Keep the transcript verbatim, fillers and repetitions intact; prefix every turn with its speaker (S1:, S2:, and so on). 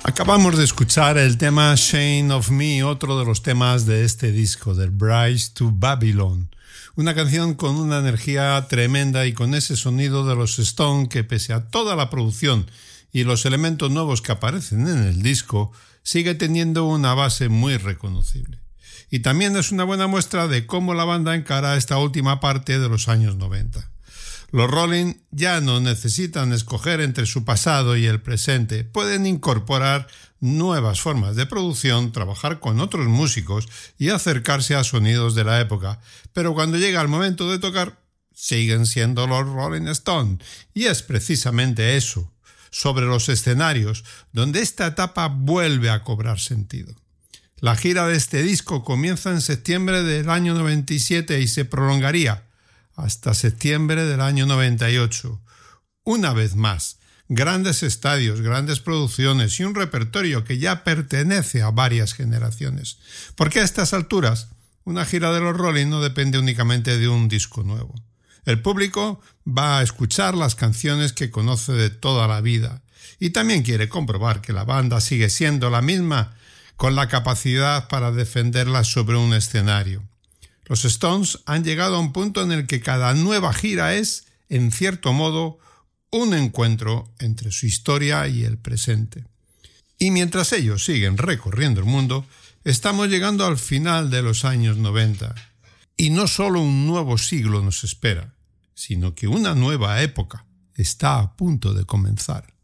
S1: Acabamos de escuchar el tema Shame of Me, otro de los temas de este disco, del Bridge to Babylon. Una canción con una energía tremenda y con ese sonido de los Stones que, pese a toda la producción y los elementos nuevos que aparecen en el disco, sigue teniendo una base muy reconocible. Y también es una buena muestra de cómo la banda encara esta última parte de los años noventa. Los Rolling ya no necesitan escoger entre su pasado y el presente, pueden incorporar nuevas formas de producción, trabajar con otros músicos y acercarse a sonidos de la época, pero cuando llega el momento de tocar, siguen siendo los Rolling Stones, y es precisamente eso, sobre los escenarios, donde esta etapa vuelve a cobrar sentido. La gira de este disco comienza en septiembre del año noventa y siete y se prolongaría hasta septiembre del año noventa y ocho. Una vez más, grandes estadios, grandes producciones y un repertorio que ya pertenece a varias generaciones. Porque a estas alturas, una gira de los Rolling no depende únicamente de un disco nuevo. El público va a escuchar las canciones que conoce de toda la vida y también quiere comprobar que la banda sigue siendo la misma, con la capacidad para defenderla sobre un escenario. Los Stones han llegado a un punto en el que cada nueva gira es, en cierto modo, un encuentro entre su historia y el presente. Y mientras ellos siguen recorriendo el mundo, estamos llegando al final de los años noventa. Y no solo un nuevo siglo nos espera, sino que una nueva época está a punto de comenzar.